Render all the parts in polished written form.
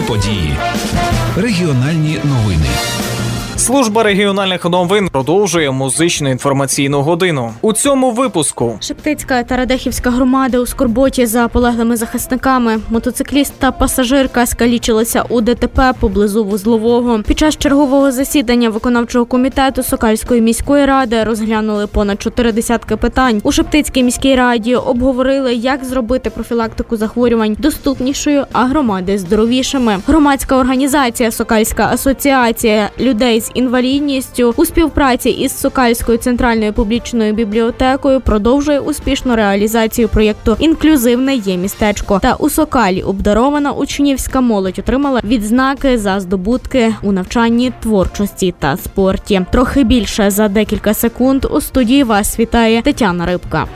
події. Регіональні новини. Служба регіональних новин продовжує музичну інформаційну годину. У цьому випуску Шептицька та Радехівська громади у скорботі за полеглими захисниками. Мотоцикліст та пасажирка скалічилися у ДТП поблизу Вузлового. Під час чергового засідання виконавчого комітету Сокальської міської ради розглянули понад 40 питань. У Шептицькій міській раді обговорили, як зробити профілактику захворювань доступнішою, а громади здоровішими. Громадська організація Сокальська асоціація людей з інвалідністю у співпраці із Сокальською центральною публічною бібліотекою продовжує успішну реалізацію проєкту «Інклюзивне є містечко». Та у Сокалі обдарована учнівська молодь отримала відзнаки за здобутки у навчанні, творчості та спорті. Трохи більше за декілька секунд. У студії вас вітає Тетяна Рибка.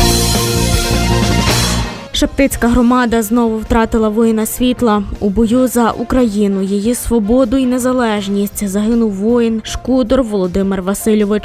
Шептицька громада знову втратила воїна світла. У бою за Україну, її свободу і незалежність загинув воїн Шкудор Володимир Васильович,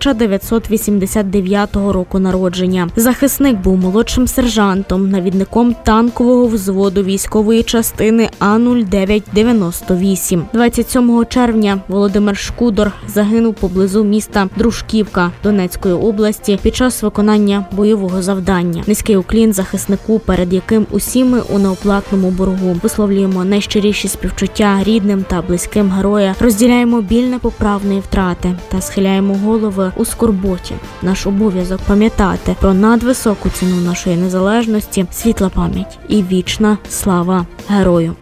1989 року народження. Захисник був молодшим сержантом, навідником танкового взводу військової частини А-0998. 27 червня Володимир Шкудор загинув поблизу міста Дружківка Донецької області під час виконання бойового завдання. Низький уклін захиснику, перед яким усі ми у неоплатному боргу. Висловлюємо найщиріші співчуття рідним та близьким героя, розділяємо біль непоправної втрати та схиляємо голови у скорботі. Наш обов'язок пам'ятати про надвисоку ціну нашої незалежності, світла пам'ять і вічна слава герою.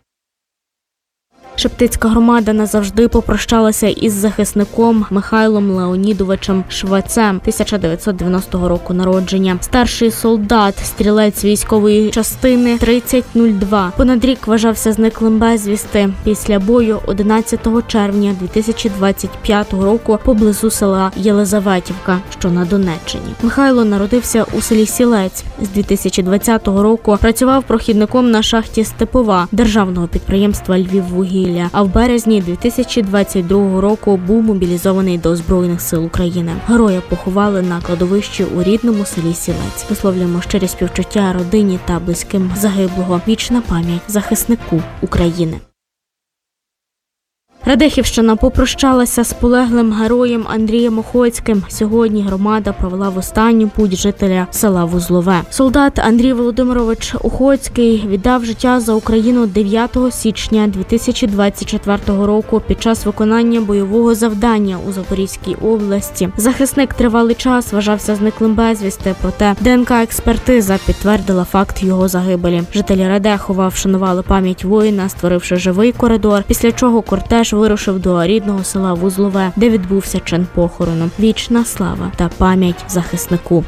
Шептицька громада назавжди попрощалася із захисником Михайлом Леонідовичем Швецем, 1990 року народження. Старший солдат, стрілець військової частини 3002. Понад рік вважався зниклим безвісти. Після бою 11 червня 2025 року поблизу села Єлизаветівка, що на Донеччині. Михайло народився у селі Сілець. З 2020 року працював прохідником на шахті Степова державного підприємства «Львіввугілля». А в березні 2022 року був мобілізований до Збройних сил України. Героя поховали на кладовищі у рідному селі Сілець. Висловлюємо щирі співчуття родині та близьким загиблого. Вічна пам'ять захиснику України. Радехівщина попрощалася з полеглим героєм Андрієм Охоцьким. Сьогодні громада провела в останню путь жителя села Вузлове. Солдат Андрій Володимирович Охоцький віддав життя за Україну 9 січня 2024 року під час виконання бойового завдання у Запорізькій області. Захисник тривалий час вважався зниклим безвісти, проте ДНК-експертиза підтвердила факт його загибелі. Жителі Радехова вшанували пам'ять воїна, створивши живий коридор, після чого кортеж вирушив до рідного села Вузлове, де відбувся чин похорону. Вічна слава та пам'ять захиснику.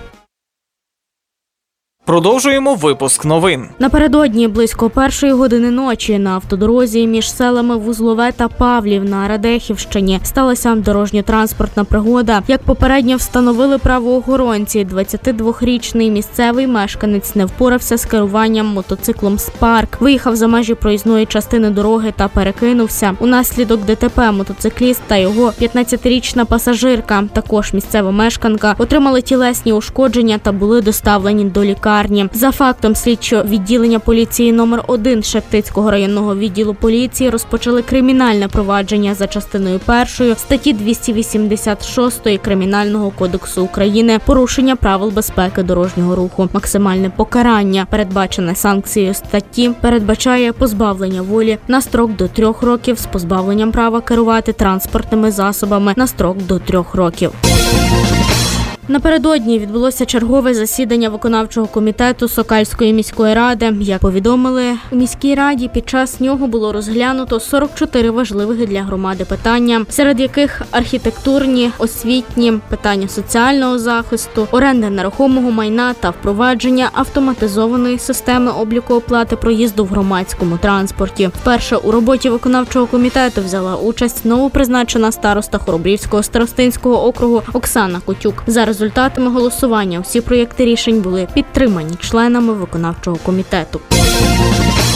продовжуємо випуск новин. Напередодні близько 1:00 години ночі на автодорозі між селами Вузлове та Павлів на Радехівщині сталася дорожньо-транспортна пригода. Як попередньо встановили правоохоронці, 22-річний місцевий мешканець не впорався з керуванням мотоциклом «Спарк». Виїхав за межі проїзної частини дороги та перекинувся. Унаслідок ДТП мотоцикліст та його 15-річна пасажирка, також місцева мешканка, отримали тілесні ушкодження та були доставлені до лікарні. За фактом слідчого відділення поліції номер 1 Шептицького районного відділу поліції розпочали кримінальне провадження за частиною 1 статті 286 Кримінального кодексу України «Порушення правил безпеки дорожнього руху». Максимальне покарання, передбачене санкцією статті, передбачає позбавлення волі на строк до 3 років з позбавленням права керувати транспортними засобами на строк до 3 років. Напередодні відбулося чергове засідання виконавчого комітету Сокальської міської ради. Як повідомили у міській раді, під час нього було розглянуто 44 важливих для громади питання, серед яких архітектурні, освітні, питання соціального захисту, оренди нерухомого майна та впровадження автоматизованої системи обліку оплати проїзду в громадському транспорті. Вперше у роботі виконавчого комітету взяла участь новопризначена староста Хоробрівського старостинського округу Оксана Котюк. За результатами голосування всі проєкти рішень були підтримані членами виконавчого комітету.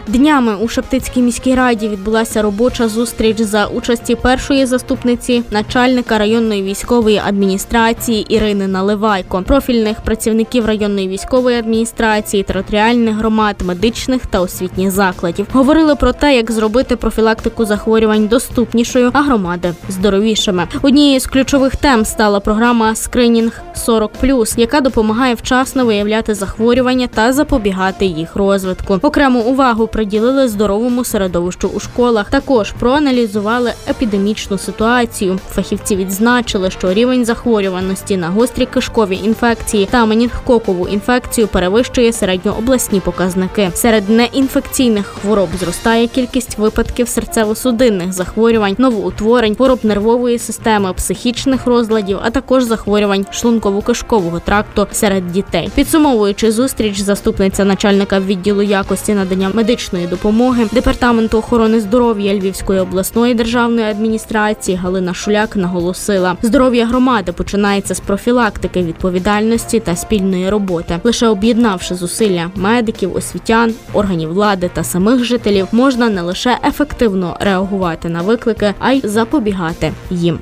Днями у Шептицькій міській раді відбулася робоча зустріч за участі першої заступниці начальника районної військової адміністрації Ірини Наливайко, профільних працівників районної військової адміністрації, територіальних громад, медичних та освітніх закладів. Говорили про те, як зробити профілактику захворювань доступнішою, а громади здоровішими. Однією з ключових тем стала програма «Скринінг 40+», яка допомагає вчасно виявляти захворювання та запобігати їх розвитку. Окрему увагу приділили здоровому середовищу у школах. Також проаналізували епідемічну ситуацію. Фахівці відзначили, що рівень захворюваності на гострі кишкові інфекції та менінгококову інфекцію перевищує середньообласні показники. Серед неінфекційних хвороб зростає кількість випадків серцево-судинних захворювань, новоутворень, хвороб нервової системи, психічних розладів, а також захворювань шлунково-кишкового тракту серед дітей. Підсумовуючи зустріч, заступниця начальника відділу якості надання медичної допомоги Департаменту охорони здоров'я Львівської обласної державної адміністрації Галина Шуляк наголосила: здоров'я громади починається з профілактики, відповідальності та спільної роботи. Лише об'єднавши зусилля медиків, освітян, органів влади та самих жителів, можна не лише ефективно реагувати на виклики, а й запобігати їм.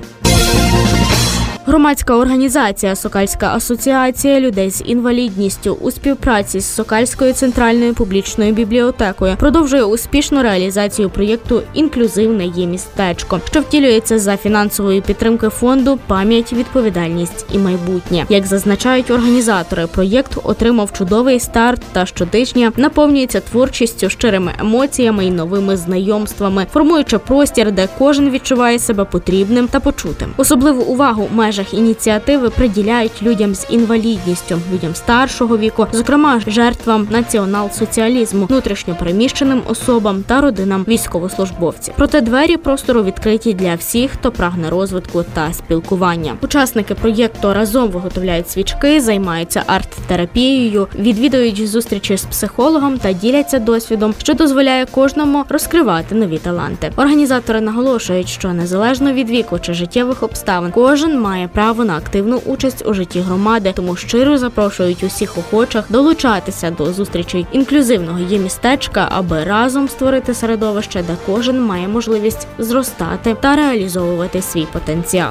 Громадська організація «Сокальська асоціація людей з інвалідністю» у співпраці з Сокальською центральною публічною бібліотекою продовжує успішну реалізацію проєкту «Інклюзивне є містечко», що втілюється за фінансової підтримки фонду «Пам'ять, відповідальність і майбутнє». Як зазначають організатори, проєкт отримав чудовий старт та щотижня наповнюється творчістю, щирими емоціями і новими знайомствами, формуючи простір, де кожен відчуває себе потрібним та почутим. Особливу увагу межах ініціативи приділяють людям з інвалідністю, людям старшого віку, зокрема жертвам націонал-соціалізму, внутрішньо переміщеним особам та родинам військовослужбовців. Проте двері простору відкриті для всіх, хто прагне розвитку та спілкування. Учасники проєкту разом виготовляють свічки, займаються арт-терапією, відвідують зустрічі з психологом та діляться досвідом, що дозволяє кожному розкривати нові таланти. Організатори наголошують, що незалежно від віку чи життєвих обставин, кожен має право на активну участь у житті громади, тому щиро запрошують усіх охочих долучатися до зустрічей інклюзивного є містечка, аби разом створити середовище, де кожен має можливість зростати та реалізовувати свій потенціал.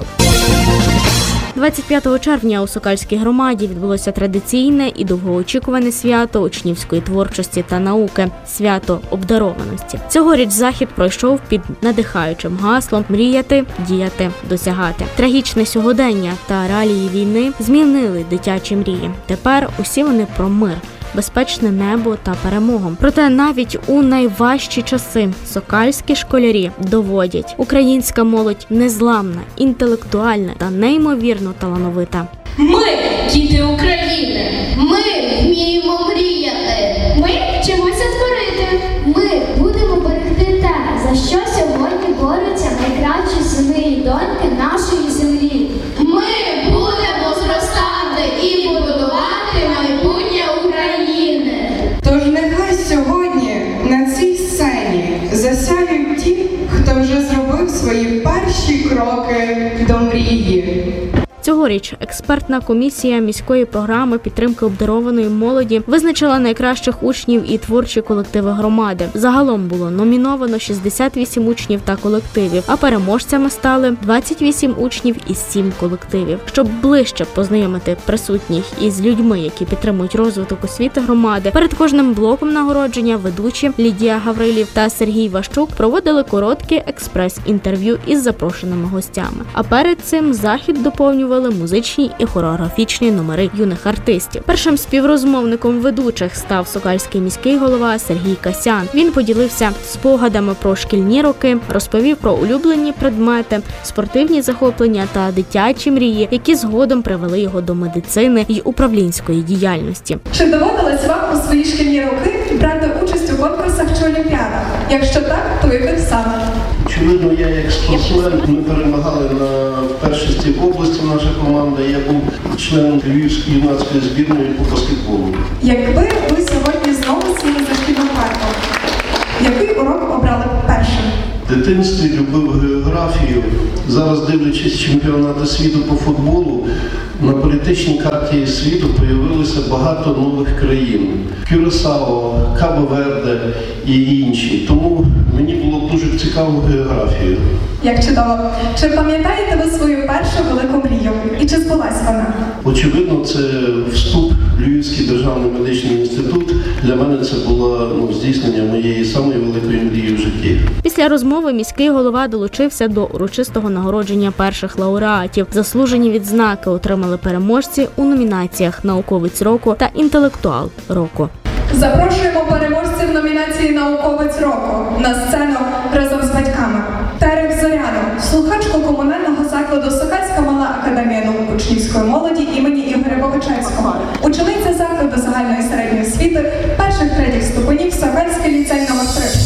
25 червня у Сокальській громаді відбулося традиційне і довгоочікуване свято учнівської творчості та науки – свято обдарованості. Цьогоріч захід пройшов під надихаючим гаслом «Мріяти, діяти, досягати». Трагічне сьогодення та реалії війни змінили дитячі мрії. Тепер усі вони про мир, безпечне небо та перемогу. Проте навіть у найважчі часи сокальські школярі доводять: українська молодь незламна, інтелектуальна та неймовірно талановита. Ми – діти України. Ми вміємо мріяти. Ми вчимося творити. Ми будемо берегти те, за що сьогодні борються найкращі сини і доньки нашої землі. Ми будемо зростати і будувати майбутнє України. Тож нехай сьогодні на цій сцені засяють ті, хто вже зробив свої перші кроки до мрії. Цьогоріч експертна комісія міської програми підтримки обдарованої молоді визначила найкращих учнів і творчі колективи громади. Загалом було номіновано 68 учнів та колективів, а переможцями стали 28 учнів із 7 колективів. Щоб ближче познайомити присутніх із людьми, які підтримують розвиток освіти громади, перед кожним блоком нагородження ведучі Лідія Гаврилів та Сергій Ващук проводили короткі експрес-інтерв'ю із запрошеними гостями. А перед цим захід доповнювали музичні і хореографічні номери юних артистів. Першим співрозмовником ведучих став сокальський міський голова Сергій Касян. Він поділився спогадами про шкільні роки, розповів про улюблені предмети, спортивні захоплення та дитячі мрії, які згодом привели його до медицини й управлінської діяльності. Чи доводилось вам у свої шкільні роки брати участь у конкурсах чи олімпіадах? Якщо так, то яких саме? Очевидно, я як спортсмен, ми перемагали на першості в області, наша команда. Я був членом Львівської юнацької збірної по баскетболу. Якби ви сьогодні знову сіли за шкільним парком, який урок обрали б першим? В дитинстві любив географію. Зараз, дивлячись чемпіонати світу по футболу, на політичній карті світу з'явилося багато нових країн. Кюрасао, Кабо-Верде і інші. Тому мені було дуже цікаво географію. Як чудово! Чи пам'ятаєте ви свою першу велику мрію? І чи збулась вона? Очевидно, це вступ в Львівський державний медичний інститут. Для мене це було здійснення моєї самої великої мрії в житті. Після розмови міський голова долучився до урочистого нагородження перших лауреатів. Заслужені відзнаки отримали переможці у номінаціях «Науковець року» та «Інтелектуал року». Запрошуємо переможців номінації «Науковець року» на сцену разом з батьками. Терек Зоряну, слухачку комунального закладу Сокальська мала академія наук учнівської молоді імені Ігоря Богачевського, учениця закладу загальної середньої освіти перших-третіх ступенів Сокальський ліцей номер 3.